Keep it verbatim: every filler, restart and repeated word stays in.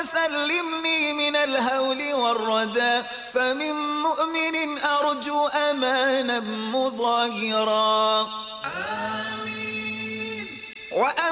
سلمني من الهول والردى، فمن مؤمن أرجو أمانا مظاهرا. آمين.